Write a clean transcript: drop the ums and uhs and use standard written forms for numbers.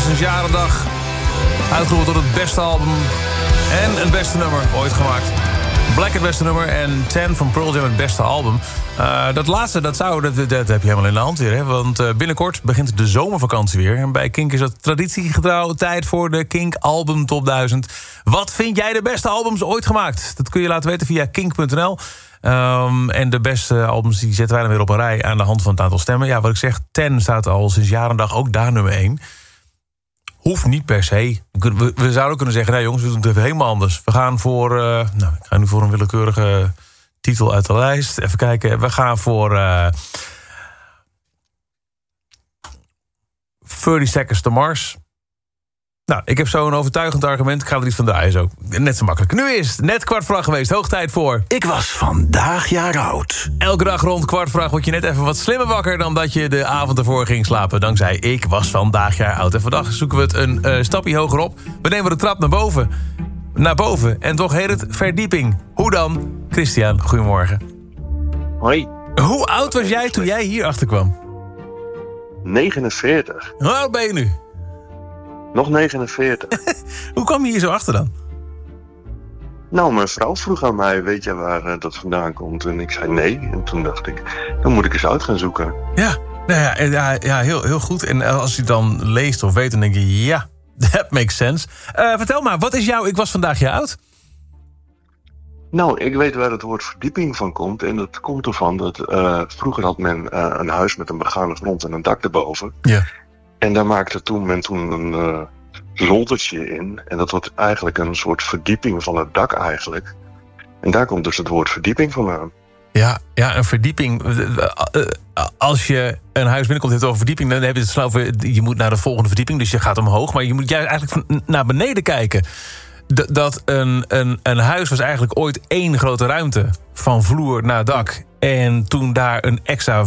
sinds jaren dag uitgeroepen tot het beste album en het beste nummer ooit gemaakt. Black het beste nummer en 10 van Pearl Jam het beste album. Dat laatste, dat heb je helemaal in de hand weer. Hè? Want binnenkort begint de zomervakantie weer. En bij Kink is dat traditiegetrouw tijd voor de Kink Album Top 1000. Wat vind jij de beste albums ooit gemaakt? Dat kun je laten weten via kink.nl. En de beste albums die zetten wij dan weer op een rij aan de hand van het aantal stemmen. Ja, wat ik zeg, 10 staat al sinds jaar en dag ook daar nummer 1. Hoeft niet per se. We zouden kunnen zeggen, nee jongens, we doen het even helemaal anders. We gaan voor, ik ga nu voor een willekeurige titel uit de lijst. Even kijken, we gaan voor 30 Seconds to Mars. Nou, ik heb zo een overtuigend argument. Ik ga er iets van draaien zo. Net zo makkelijk. Nu is het net 8:15 geweest. Hoog tijd voor... Ik was vandaag jaar oud. Elke dag rond 8:15 word je net even wat slimmer wakker dan dat je de avond ervoor ging slapen. Dankzij Ik was vandaag jaar oud. En vandaag zoeken we het een stapje hoger op. We nemen de trap naar boven. En toch heet het verdieping. Hoe dan? Christian, goedemorgen. Hoi. Hoe oud was jij toen jij hier achter kwam? 49. Hoe oud ben je nu? Nog 49. Hoe kwam je hier zo achter dan? Nou, mijn vrouw vroeg aan mij, weet je waar dat vandaan komt? En ik zei nee. En toen dacht ik, dan moet ik eens uit gaan zoeken. Ja, nou ja, heel goed. En als je dan leest of weet, dan denk je, ja, that makes sense. Vertel maar, wat is jouw Ik was vandaag jaar oud? Nou, ik weet waar het woord verdieping van komt. En dat komt ervan dat vroeger had men een huis met een begane grond en een dak erboven. Ja. En daar maakte men een zoldertje in. En dat wordt eigenlijk een soort verdieping van het dak eigenlijk. En daar komt dus het woord verdieping vandaan. Ja, een verdieping. Als je een huis binnenkomt en het over verdieping, dan heb je het snel over, je moet naar de volgende verdieping, dus je gaat omhoog. Maar je moet juist eigenlijk naar beneden kijken. Dat een huis was eigenlijk ooit één grote ruimte. Van vloer naar dak. En toen daar een extra